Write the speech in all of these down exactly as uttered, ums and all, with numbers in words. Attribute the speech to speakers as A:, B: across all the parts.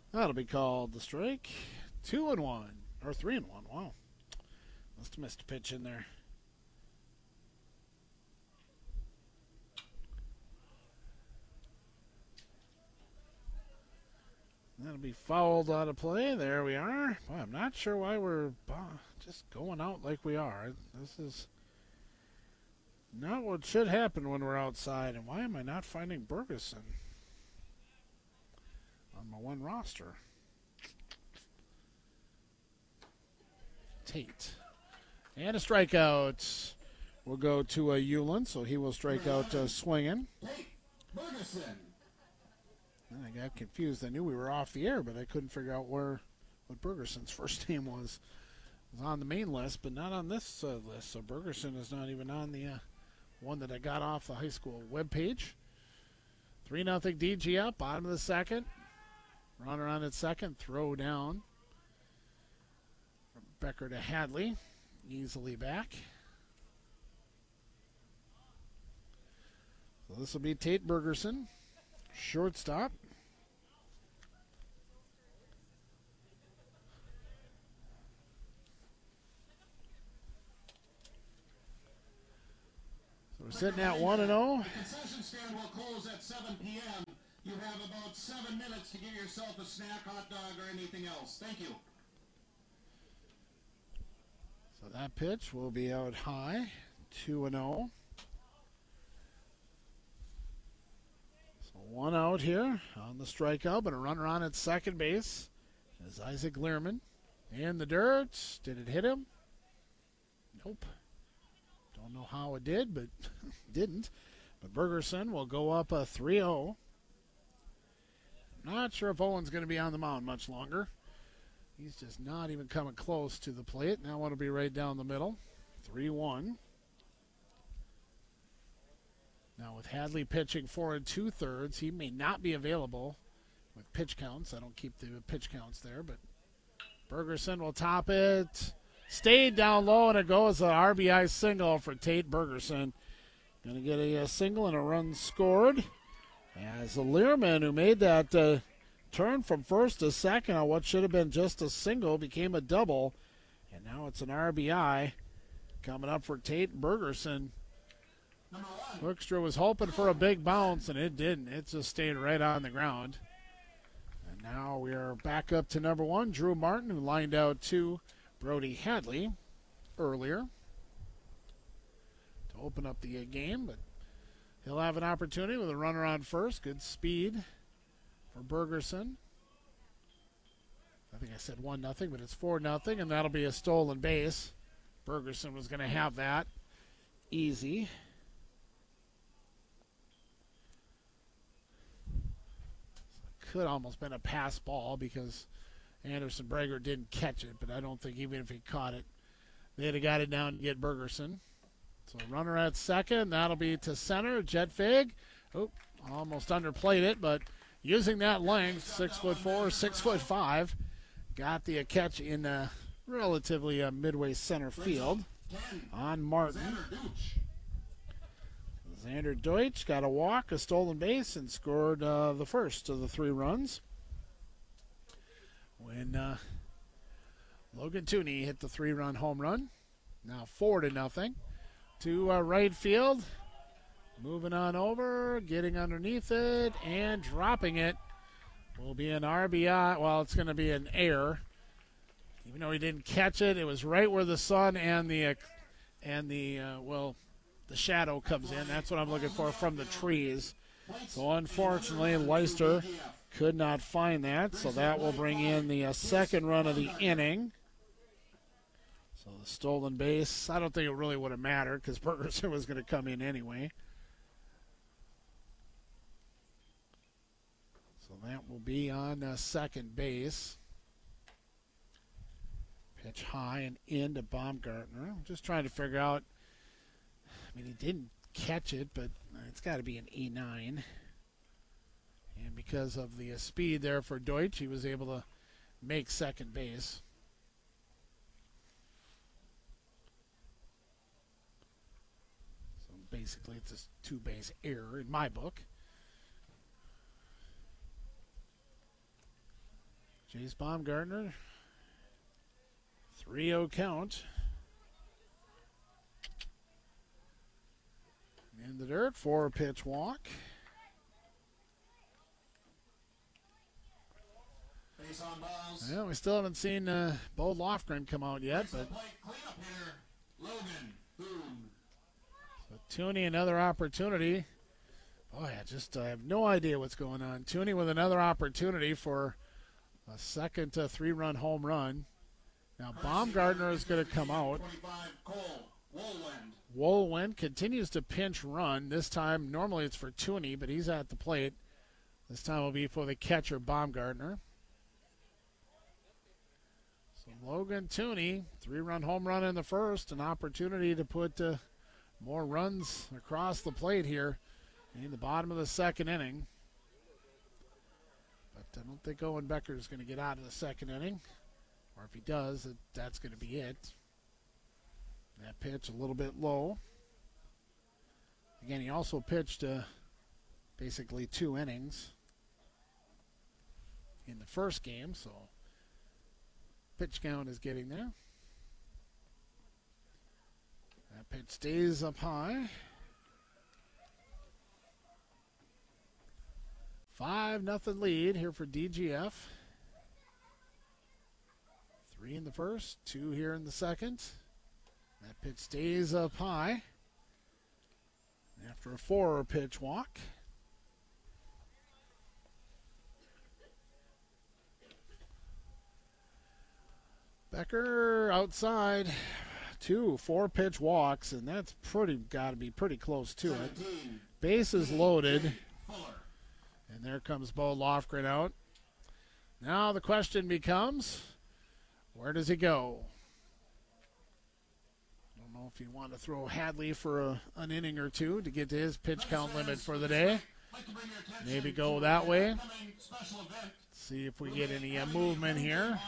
A: That'll be called the strike. Two and one. Or three and one. Wow. Must have missed a pitch in there. That'll be fouled out of play. There we are. Well, I'm not sure why we're just going out like we are. This is not what should happen when we're outside. And why am I not finding Bergeson on my one roster? Tate. And a strikeout. We'll go to a Ulan, so he will strike out uh, swinging. And I got confused. I knew we were off the air, but I couldn't figure out where what Bergerson's first name was. It was on the main list, but not on this uh, list. So Bergerson is not even on the uh, one that I got off the high school webpage. three nothing D G up, bottom of the second. Runner on at second, throw down. From Becker to Hadley, easily back. So this will be Tate Bergerson, shortstop. So we're sitting at one and oh.
B: The concession stand will close at seven p.m. You have about seven minutes to get yourself a snack, hot dog, or anything else. Thank you.
A: So that pitch will be out high, two and oh. So one out here on the strikeout, but a runner on at second base is Isaac Learman. In the dirt. Did it hit him? Nope. Don't know how it did, but didn't. But Bergerson will go up a three oh. Not sure if Owen's going to be on the mound much longer. He's just not even coming close to the plate. Now it'll be right down the middle. three one. Now with Hadley pitching four and two thirds, he may not be available with pitch counts. I don't keep the pitch counts there, but Bergerson will top it. Stayed down low, and it goes an R B I single for Tate Bergerson. Going to get a, a single and a run scored. As a Learman, who made that uh, turn from first to second on what should have been just a single, became a double. And now it's an R B I coming up for Tate Bergerson. Hoekstra was hoping for a big bounce, and it didn't. It just stayed right on the ground. And now we are back up to number one, Drew Martin, who lined out to Brody Hadley earlier to open up the game, but he'll have an opportunity with a runner on first. Good speed for Bergerson. I think I said one nothing, but it's four nothing, and that'll be a stolen base. Bergerson was going to have that easy. Could almost been a pass ball because Anderson Brager didn't catch it, but I don't think even if he caught it, they'd have got it down to get Bergerson. So runner at second, that'll be to center. Jet Fig, oh, almost underplayed it, but using that length, six foot four, six foot five, got the catch in uh, relatively uh, midway center field on Martin. Xander Deutsch got a walk, a stolen base, and scored uh, the first of the three runs when uh, Logan Tooney hit the three-run home run. Now four to nothing to uh, right field. Moving on over, getting underneath it, and dropping it. Will be an R B I. Well, it's going to be an error. Even though he didn't catch it, it was right where the sun and the uh, and the uh, well. The shadow comes in. That's what I'm looking for from the trees. So unfortunately, Leicester could not find that. So that will bring in the uh, second run of the inning. So the stolen base, I don't think it really would have mattered because Bergerson was going to come in anyway. So that will be on uh, second base. Pitch high and into Baumgartner. I'm just trying to figure out. I mean, he didn't catch it, but it's got to be an E nine. And because of the uh, speed there for Deutsch, he was able to make second base. So basically, it's a two-base error in my book. Jace Baumgartner. three oh count. In the dirt, four pitch walk.
B: Base on balls.
A: Yeah, we still haven't seen uh, Bo Lofgren come out yet, but
B: Cleanup hitter, Logan Boone.
A: so Tooney another opportunity. Boy, I just I have no idea what's going on. Tooney with another opportunity for a second uh, three-run home run. Now Baumgartner is going to come out.
B: Cole Woolwind.
A: Woolwind continues to pinch run. This time, normally it's for Tooney, but he's at the plate. This time will be for the catcher, Baumgartner. So Logan Tooney, three-run home run in the first, an opportunity to put uh, more runs across the plate here in the bottom of the second inning. But I don't think Owen Becker is going to get out of the second inning. Or if he does, that's going to be it. That pitch a little bit low. Again, he also pitched uh, basically two innings in the first game, so pitch count is getting there. That pitch stays up high. five nothing lead here for D G F. Three in the first, two here in the second. That pitch stays up high after a four pitch walk. Becker outside, two four pitch walks, and that's pretty got to be pretty close to it. Bases loaded, and there comes Bo Lofgren out. Now the question becomes, where does he go? I don't know if you want to throw Hadley for a, an inning or two to get to his pitch count limit for the day. Maybe go that way. See if we get any uh, movement here.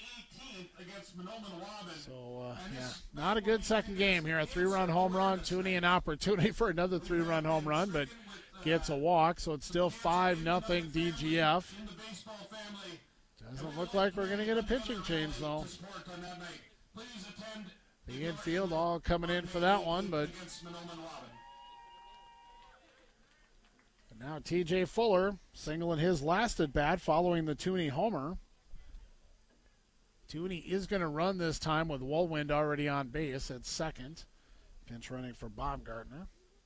A: So, uh, yeah, not a good second game here. A three-run home run. Tooney an opportunity for another three-run home run, but gets a walk. So it's still five nothing D G F. Doesn't look like we're going to get a pitching change, though. The infield all coming in for that one, but now T J Fuller singling his last at bat following the Tooney homer. Tooney is going to run this time with Woolwind already on base at second. Pinch running for Baumgartner.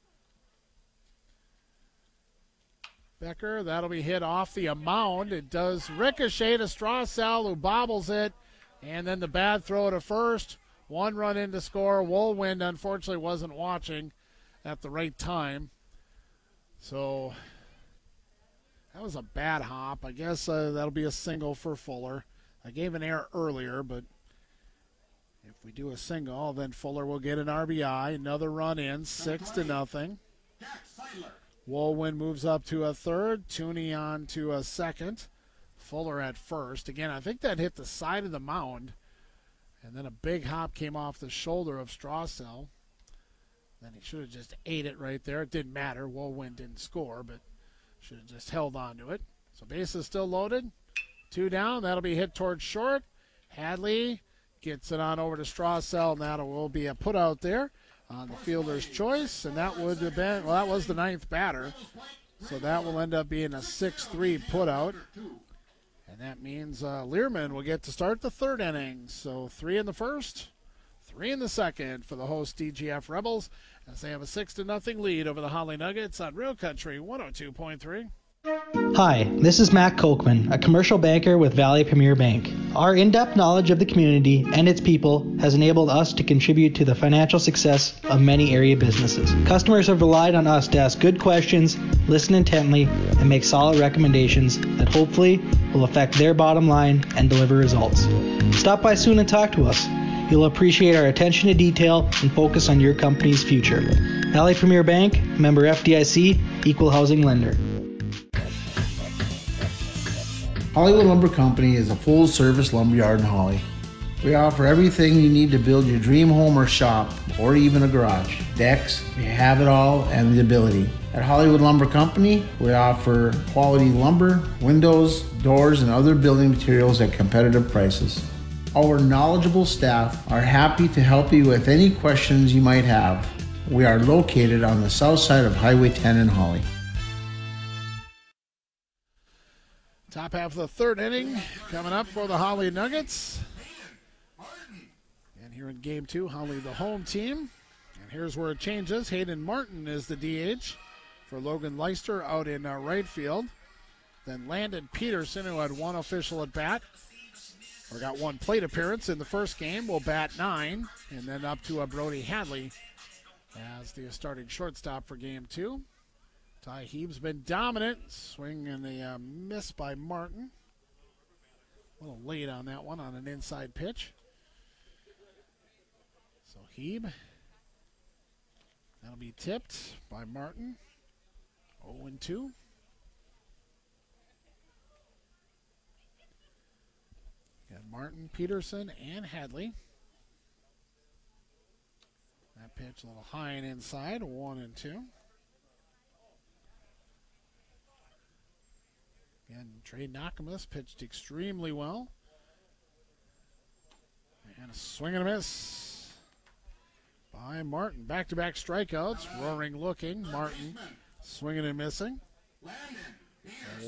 A: Becker, that'll be hit off the mound. It does ricochet to Strassel, who bobbles it, and then the bad throw to first. One run in to score. Woolwind, unfortunately, wasn't watching at the right time. So that was a bad hop. I guess uh, that'll be a single for Fuller. I gave an error earlier, but if we do a single, then Fuller will get an R B I. Another run in, six to nothing. Woolwind moves up to a third. Tooney on to a second. Fuller at first. Again, I think that hit the side of the mound. And then a big hop came off the shoulder of Strassel. Then he should have just ate it right there. It didn't matter. Woolwind didn't score, but should have just held on to it. So base is still loaded. Two down. That'll be hit towards short. Hadley gets it on over to Strassel, and that will be a put out there on the fielder's choice. And that would have been, well, that was the ninth batter. So that will end up being a six three put out. And that means uh, Learman will get to start the third inning. So three in the first, three in the second for the host D G F Rebels as they have a six to nothing lead over the Holly Nuggets on Real Country one oh two point three.
C: Hi, this is Matt Kochman, a commercial banker with Valley Premier Bank. Our in-depth knowledge of the community and its people has enabled us to contribute to the financial success of many area businesses. Customers have relied on us to ask good questions, listen intently, and make solid recommendations that hopefully will affect their bottom line and deliver results. Stop by soon and talk to us. You'll appreciate our attention to detail and focus on your company's future. Valley Premier Bank, member F D I C, equal housing lender.
D: Hollywood Lumber Company is a full-service lumberyard in Holly. We offer everything you need to build your dream home or shop, or even a garage. Decks, we have it all and the ability. At Hollywood Lumber Company, we offer quality lumber, windows, doors, and other building materials at competitive prices. Our knowledgeable staff are happy to help you with any questions you might have. We are located on the south side of Highway ten in Holly.
A: Top half of the third inning coming up for the Holly Nuggets. And here in game two, Holly the home team. And here's where it changes. Hayden Martin is the D H for Logan Leister out in uh, right field. Then Landon Peterson, who had one official at bat, or got one plate appearance in the first game, will bat nine. And then up to uh, Brody Hadley as the starting shortstop for game two. Ty Heeb's been dominant. Swing and a uh, miss by Martin. A little late on that one on an inside pitch. So Heeb, that'll be tipped by Martin. oh and two. Got Martin, Peterson, and Hadley. That pitch a little high and inside, one and two. Again, Trey Nakamas pitched extremely well. And a swing and a miss by Martin. Back-to-back strikeouts. Roaring looking. Martin swinging and missing.